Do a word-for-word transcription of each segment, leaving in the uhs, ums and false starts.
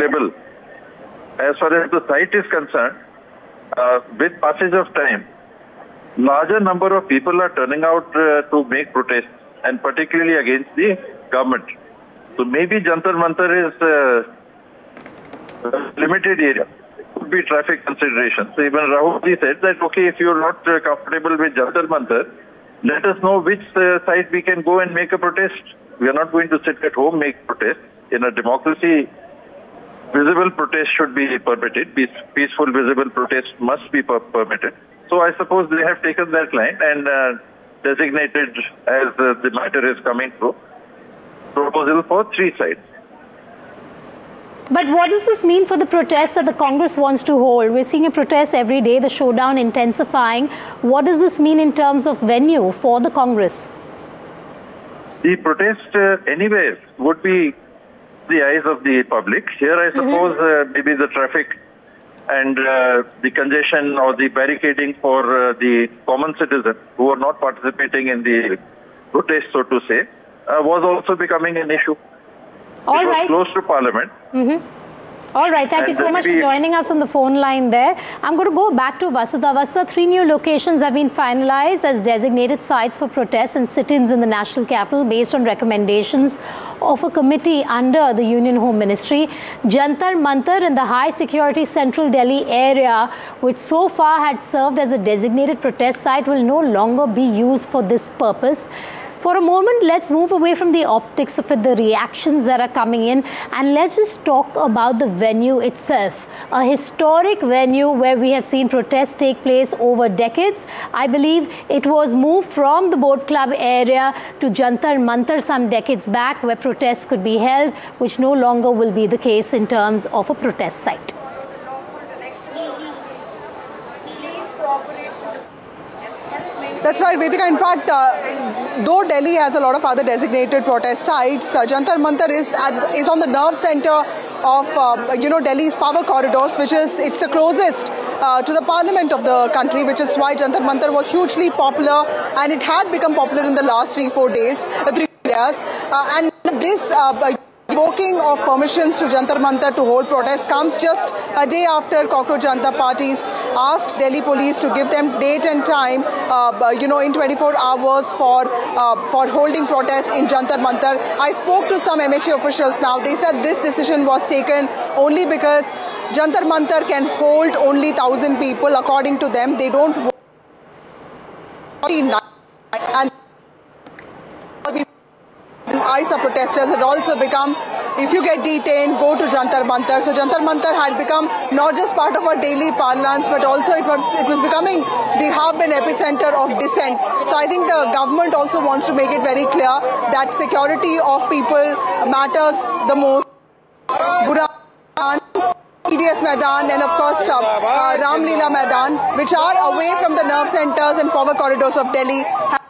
comfortable. As far as the site is concerned, uh, with passage of time, larger number of people are turning out uh, to make protests, and particularly against the government. So maybe Jantar Mantar is uh, a limited area. Could be traffic consideration. So even Rahul ji said that, okay, if you're not uh, comfortable with Jantar Mantar, let us know which uh, site we can go and make a protest. We are not going to sit at home, make protest. In a democracy, visible protest should be permitted. Peace, peaceful, visible protest must be per permitted. So I suppose they have taken that line and uh, designated, as uh, the matter is coming through, proposal for three sites. But what does this mean for the protest that the Congress wants to hold? We're seeing a protest every day, the showdown intensifying. What does this mean in terms of venue for the Congress? The protest uh, anyway would be the eyes of the public. Here I suppose mm-hmm. uh, maybe the traffic and uh, the congestion or the barricading for uh, the common citizen who are not participating in the protest, so to say, uh, was also becoming an issue. All it was right. close to Parliament. Mm-hmm. All right. Thank and you so much for joining us on the phone line there. I'm going to go back to Vasudha. Vasudha, three new locations have been finalized as designated sites for protests and sit-ins in the national capital based on recommendations of a committee under the Union Home Ministry. Jantar Mantar in the high security central Delhi area, which so far had served as a designated protest site, will no longer be used for this purpose. For a moment, let's move away from the optics of it, the reactions that are coming in, and let's just talk about the venue itself. A historic venue where we have seen protests take place over decades. I believe it was moved from the Boat Club area to Jantar Mantar some decades back, where protests could be held, which no longer will be the case in terms of a protest site. That's right, Vedika. In fact, uh, though Delhi has a lot of other designated protest sites, uh, Jantar Mantar is at, is on the nerve center of uh, you know Delhi's power corridors, which is it's the closest uh, to the parliament of the country, which is why Jantar Mantar was hugely popular, and it had become popular in the last three four days, uh, three years, uh, and this. Uh, Revoking of permissions to Jantar Mantar to hold protests comes just a day after Cockroach Janata parties asked Delhi police to give them date and time, uh, you know, in twenty-four hours for uh, for holding protests in Jantar Mantar. I spoke to some M H A officials now. They said this decision was taken only because Jantar Mantar can hold only one thousand people. According to them, they don't vote. And I S A protesters had also become, if you get detained, go to Jantar Mantar. So Jantar Mantar had become not just part of our daily parlance, but also it was it was becoming the hub and epicenter of dissent. So I think the government also wants to make it very clear that security of people matters the most. Burhan, T D S Maidan, and of course uh, uh, Ram Leela Maidan, which are away from the nerve centers and power corridors of Delhi.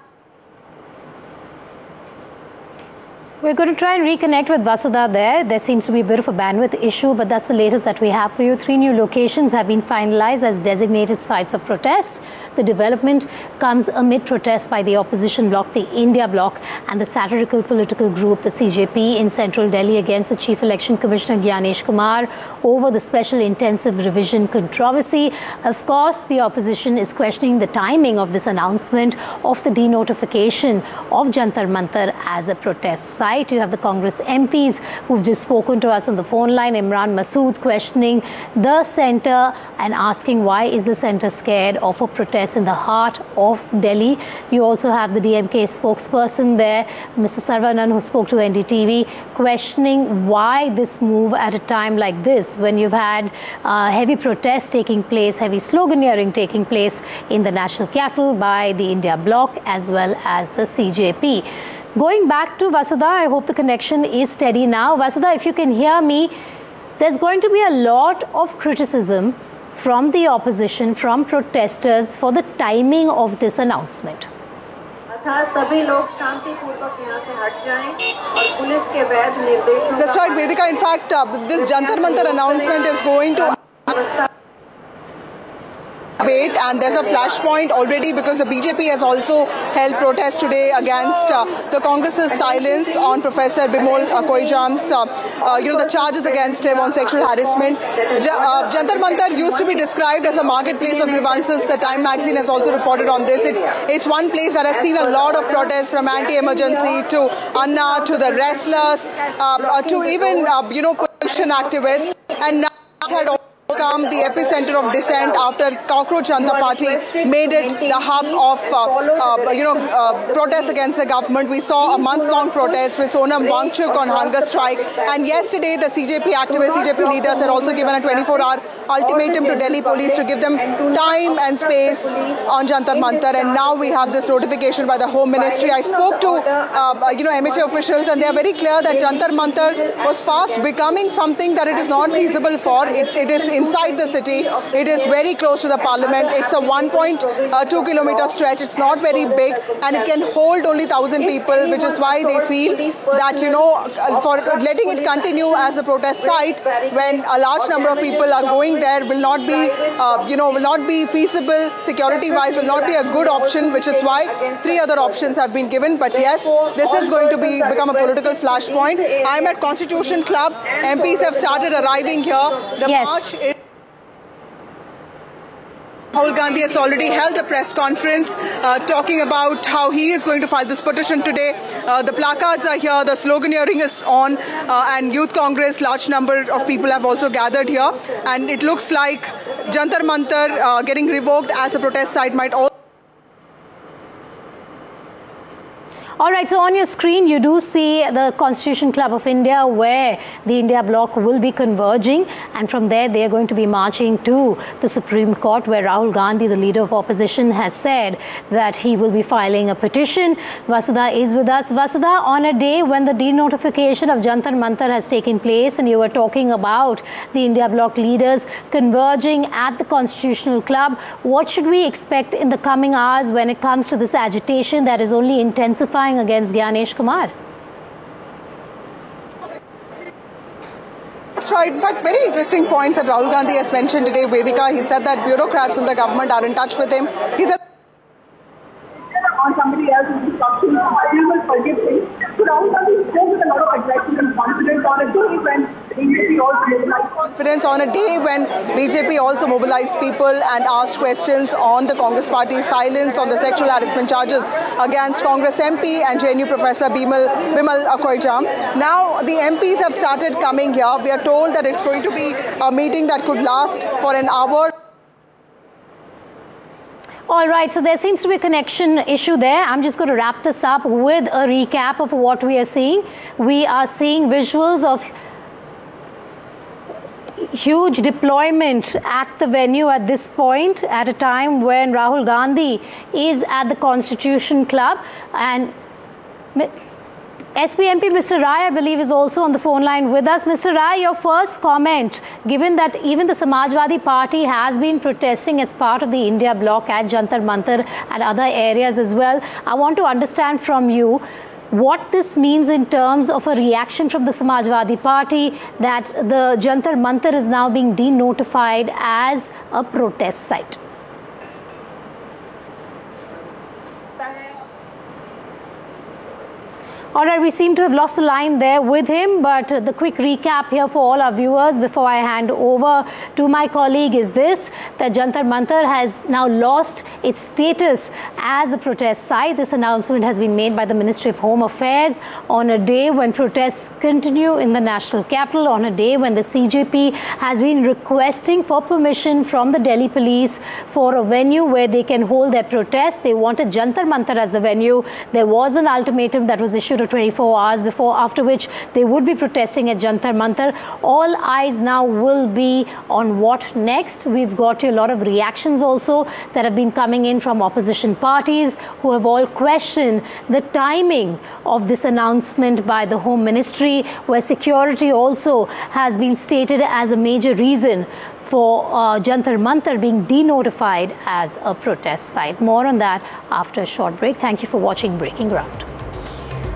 We're going to try and reconnect with Vasudha there. There seems to be a bit of a bandwidth issue, but that's the latest that we have for you. Three new locations have been finalized as designated sites of protest. The development comes amid protests by the opposition bloc, the India bloc, and the satirical political group, the C J P, in central Delhi against the Chief Election Commissioner Gyanesh Kumar over the special intensive revision controversy. Of course, the opposition is questioning the timing of this announcement of the denotification of Jantar Mantar as a protest site. You have the Congress M Ps who've just spoken to us on the phone line. Imran Masood questioning the centre and asking why is the centre scared of a protest in the heart of Delhi. You also have the D M K spokesperson there, Mister Saravanan, who spoke to N D T V, questioning why this move at a time like this, when you've had uh, heavy protests taking place, heavy sloganeering taking place in the national capital by the India bloc as well as the C J P. Going back to Vasudha, I hope the connection is steady now. Vasudha, if you can hear me, there's going to be a lot of criticism from the opposition, from protesters for the timing of this announcement. That's right, Vedika. In fact, uh, this Jantar Mantar announcement is going to... debate, and there's a flashpoint already because the B J P has also held protests today against uh, the Congress's silence on Professor Bimal uh, Koijam's, uh, uh, you know, the charges against him on sexual harassment. J uh, Jantar Mantar used to be described as a marketplace of grievances. The Time magazine has also reported on this. It's it's one place that has seen a lot of protests, from anti-emergency to Anna to the wrestlers uh, uh, to even uh, you know pollution activists, and now had become the epicenter of dissent after Cockroach Janata Party made it the hub of uh, uh, you know uh, protests against the government. We saw a month-long protest with Sonam Wangchuk on hunger strike, and yesterday the C J P activists, C J P leaders had also given a twenty-four hour ultimatum to Delhi police to give them time and space on Jantar Mantar, and now we have this notification by the Home Ministry. I spoke to uh, you know M H A officials, and they are very clear that Jantar Mantar was fast becoming something that it is not feasible for. It, it is inside the city. It is very close to the parliament. It's a one point two kilometer stretch. It's not very big, and it can hold only one thousand people, which is why they feel that, you know, for letting it continue as a protest site when a large number of people are going there will not be, uh, you know, will not be feasible security-wise, will not be a good option, which is why three other options have been given. But yes, this is going to be become a political flashpoint. I'm at Constitution Club. M Ps have started arriving here. The yes. march is Rahul Gandhi has already held a press conference uh, talking about how he is going to file this petition today. Uh, the placards are here, the sloganeering is on, uh, and Youth Congress, large number of people have also gathered here. And it looks like Jantar Mantar uh, getting revoked as a protest site might also. All right, so on your screen, you do see the Constitution Club of India, where the India bloc will be converging. And from there, they are going to be marching to the Supreme Court, where Rahul Gandhi, the leader of opposition, has said that he will be filing a petition. Vasudha is with us. Vasudha, on a day when the denotification of Jantar Mantar has taken place, and you were talking about the India bloc leaders converging at the Constitutional Club, what should we expect in the coming hours when it comes to this agitation that is only intensifying against Gyanesh Kumar? That's right. In fact, very interesting points that Rahul Gandhi has mentioned today, Vedika. He said that bureaucrats in the government are in touch with him. He said on somebody else's instructions, he will forgive things. So Rahul Gandhi spoke with a lot of aggression and confidence on a day when B J P also mobilized confidence on a day when B J P also mobilized people and asked questions on the Congress party's silence on the sexual harassment charges against Congress M P and J N U Professor Bimal, Bimal Koijam. Now the M Ps have started coming here. We are told that it's going to be a meeting that could last for an hour. All right, so there seems to be a connection issue there. I'm just going to wrap this up with a recap of what we are seeing. We are seeing visuals of huge deployment at the venue at this point, at a time when Rahul Gandhi is at the Constitution Club. And S P M P Mister Rai, I believe, is also on the phone line with us. Mister Rai, your first comment, given that even the Samajwadi Party has been protesting as part of the India bloc at Jantar Mantar and other areas as well, I want to understand from you what this means in terms of a reaction from the Samajwadi Party that the Jantar Mantar is now being denotified as a protest site. All right, we seem to have lost the line there with him, but the quick recap here for all our viewers before I hand over to my colleague is this, that Jantar Mantar has now lost its status as a protest site. This announcement has been made by the Ministry of Home Affairs on a day when protests continue in the national capital, on a day when the C J P has been requesting for permission from the Delhi police for a venue where they can hold their protest. They wanted Jantar Mantar as the venue. There was an ultimatum that was issued twenty-four hours before, after which they would be protesting at Jantar Mantar. All eyes now will be on what next. We've got a lot of reactions also that have been coming in from opposition parties who have all questioned the timing of this announcement by the Home Ministry, where security also has been stated as a major reason for uh, Jantar Mantar being denotified as a protest site. More on that after a short break. Thank you for watching Breaking Ground.